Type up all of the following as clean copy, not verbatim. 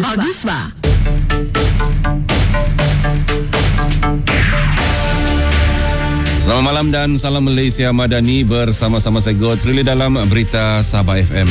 Bagus, Pak. Selamat malam dan salam Malaysia Madani, bersama-sama saya Godrili dalam Berita Sabah FM.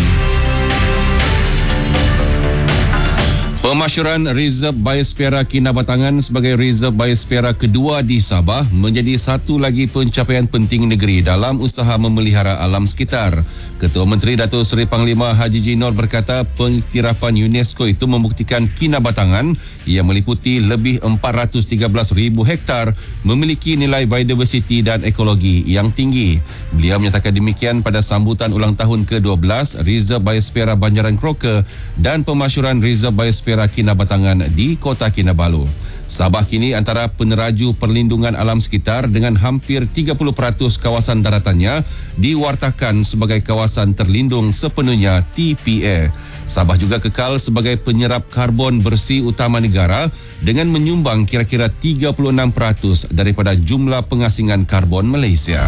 Pemasyuran Reserve Biosfera Kinabatangan sebagai Reserve Biosfera kedua di Sabah menjadi satu lagi pencapaian penting negeri dalam usaha memelihara alam sekitar. Ketua Menteri Datuk Seri Panglima Haji Jinor berkata pengiktirafan UNESCO itu membuktikan Kinabatangan yang meliputi lebih 413,000 hektar memiliki nilai biodiversiti dan ekologi yang tinggi. Beliau menyatakan demikian pada sambutan ulang tahun ke-12 Reserve Biosfera Banjaran Kroker dan pemasyuran Reserve Biosfera Kinabatangan di Kota Kinabalu. Sabah kini antara peneraju perlindungan alam sekitar dengan hampir 30% kawasan daratannya diwartakan sebagai kawasan terlindung sepenuhnya TPA. Sabah juga kekal sebagai penyerap karbon bersih utama negara dengan menyumbang kira-kira 36% daripada jumlah pengasingan karbon Malaysia.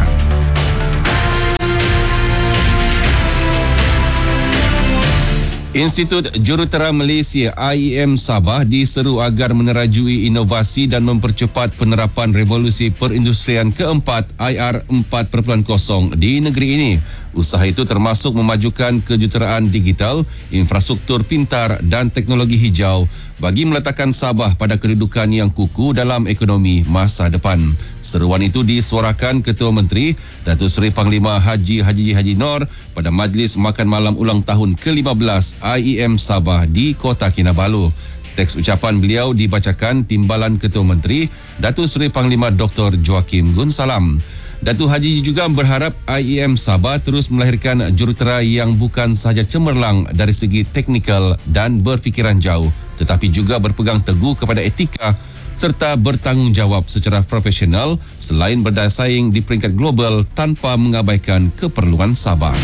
Institut Jurutera Malaysia IEM Sabah diseru agar menerajui inovasi dan mempercepat penerapan revolusi perindustrian keempat IR 4.0 di negeri ini. Usaha itu termasuk memajukan kejuruteraan digital, infrastruktur pintar dan teknologi hijau bagi meletakkan Sabah pada kedudukan yang kukuh dalam ekonomi masa depan. Seruan itu disuarakan Ketua Menteri Datuk Seri Panglima Haji Jinor pada Majlis Makan Malam ulang tahun ke-15 IEM Sabah di Kota Kinabalu. Teks ucapan beliau dibacakan Timbalan Ketua Menteri Datuk Seri Panglima Dr. Joakim Gunsalam. Datuk Haji juga berharap IEM Sabah terus melahirkan jurutera yang bukan sahaja cemerlang dari segi teknikal dan berfikiran jauh, tetapi juga berpegang teguh kepada etika serta bertanggungjawab secara profesional selain berdaya saing di peringkat global tanpa mengabaikan keperluan Sabah.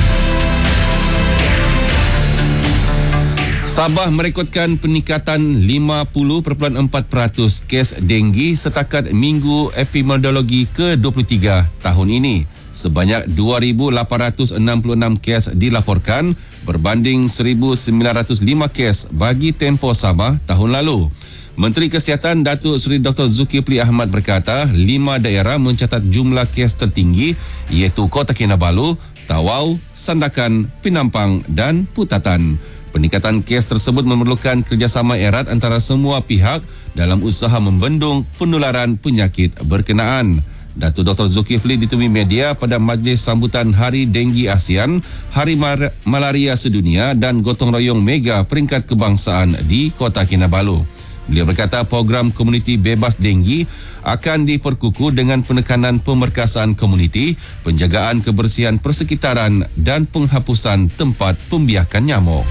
Sabah merekodkan peningkatan 50.4% kes denggi setakat Minggu Epidemiologi ke-23 tahun ini. Sebanyak 2,866 kes dilaporkan berbanding 1,905 kes bagi tempoh Sabah tahun lalu. Menteri Kesihatan Datuk Seri Dr. Zulkifli Ahmad berkata 5 daerah mencatat jumlah kes tertinggi iaitu Kota Kinabalu, Tawau, Sandakan, Penampang dan Putatan. Peningkatan kes tersebut memerlukan kerjasama erat antara semua pihak dalam usaha membendung penularan penyakit berkenaan. Datuk Dr. Zulkifli ditemui media pada majlis sambutan Hari Denggi ASEAN, Hari Malaria Sedunia dan Gotong Royong Mega Peringkat Kebangsaan di Kota Kinabalu. Beliau berkata program komuniti bebas denggi akan diperkukuh dengan penekanan pemerkasaan komuniti, penjagaan kebersihan persekitaran dan penghapusan tempat pembiakan nyamuk.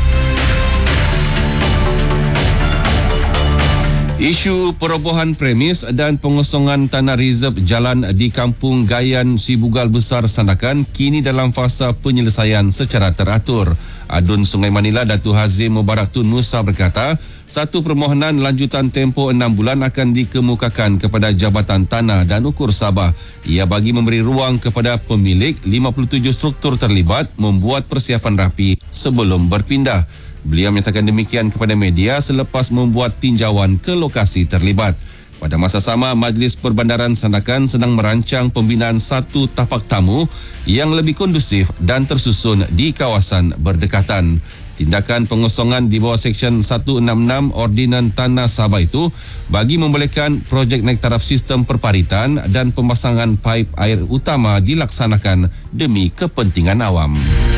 Isu perobohan premis dan pengosongan tanah reserve jalan di Kampung Gayan Sibugal Besar Sandakan kini dalam fasa penyelesaian secara teratur. Adun Sungai Manila Datuk Hazim Mubarak Tun Musa berkata, satu permohonan lanjutan tempoh 6 bulan akan dikemukakan kepada Jabatan Tanah dan Ukur Sabah. Ia bagi memberi ruang kepada pemilik 57 struktur terlibat membuat persiapan rapi sebelum berpindah. Beliau menyatakan demikian kepada media selepas membuat tinjauan ke lokasi terlibat. Pada masa sama, Majlis Perbandaran Sandakan sedang merancang pembinaan satu tapak tamu yang lebih kondusif dan tersusun di kawasan berdekatan. Tindakan pengosongan di bawah Seksyen 166 Ordinan Tanah Sabah itu bagi membolehkan projek naik taraf sistem perparitan dan pemasangan paip air utama dilaksanakan demi kepentingan awam.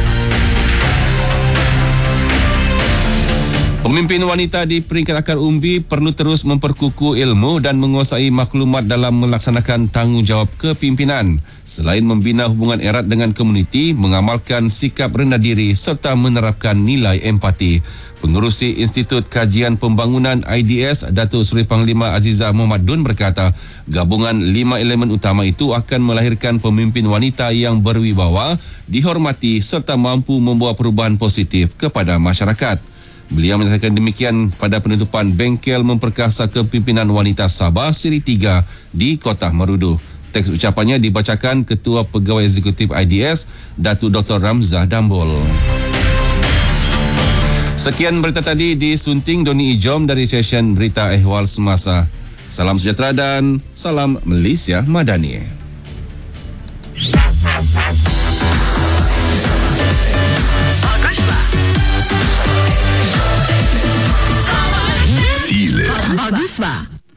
Pemimpin wanita di peringkat akar umbi perlu terus memperkukuh ilmu dan menguasai maklumat dalam melaksanakan tanggungjawab kepimpinan. Selain membina hubungan erat dengan komuniti, mengamalkan sikap rendah diri serta menerapkan nilai empati. Pengerusi Institut Kajian Pembangunan IDS, Datuk Seri Panglima Azizah Muhammad Dun berkata, gabungan 5 elemen utama itu akan melahirkan pemimpin wanita yang berwibawa, dihormati serta mampu membawa perubahan positif kepada masyarakat. Beliau menyatakan demikian pada penutupan Bengkel Memperkasa Kepimpinan Wanita Sabah Seri 3 di Kota Marudu. Teks ucapannya dibacakan Ketua Pegawai Eksekutif IDS, Datuk Dr. Ramzah Dambol. Sekian berita tadi disunting Doni Ijom dari session Berita Ehwal Semasa. Salam sejahtera dan salam Malaysia Madani. Feel it. Agusba.